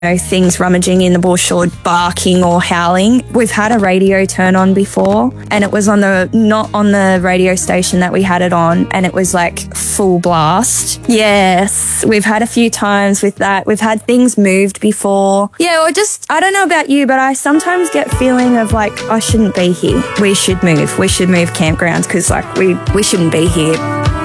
things rummaging in the bush or barking or howling. We've had a radio turn on before, and it was not on the radio station that we had it on, and it was like full blast. Yes, we've had a few times with that. We've had things moved before. Yeah, or just, I don't know about you, but I sometimes get feeling of like, I shouldn't be here. We should move campgrounds because like we shouldn't be here.